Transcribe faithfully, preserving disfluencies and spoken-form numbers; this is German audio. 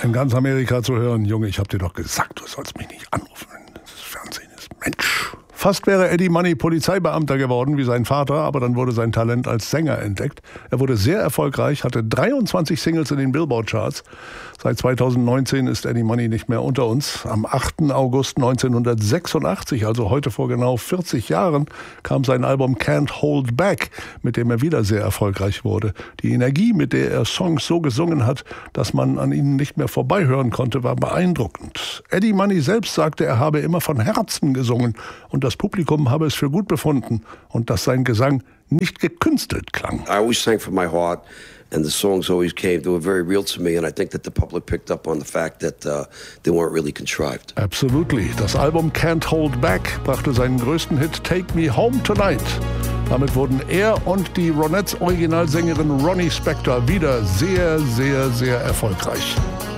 In ganz Amerika zu hören, Junge, ich hab dir doch gesagt, du sollst mich nicht anrufen. Das Fernsehen ist Mensch. Fast wäre Eddie Money Polizeibeamter geworden wie sein Vater, aber dann wurde sein Talent als Sänger entdeckt. Er wurde sehr erfolgreich, hatte dreiundzwanzig Singles in den Billboard-Charts. Seit zweitausendneunzehn ist Eddie Money nicht mehr unter uns. Am achten August neunzehnhundertsechsundachtzig, also heute vor genau vierzig Jahren, kam sein Album Can't Hold Back, mit dem er wieder sehr erfolgreich wurde. Die Energie, mit der er Songs so gesungen hat, dass man an ihnen nicht mehr vorbeihören konnte, war beeindruckend. Eddie Money selbst sagte, er habe immer von Herzen gesungen und das Publikum habe es für gut befunden und dass sein Gesang nicht gekünstelt klang. I always sang from my heart and the songs always came, they were very real to me and I think that the public picked up on the fact that uh, they weren't really contrived. Absolutely. Das Album Can't Hold Back brachte seinen größten Hit Take Me Home Tonight. Damit wurden er und die Ronettes Originalsängerin Ronnie Spector wieder sehr, sehr, sehr erfolgreich.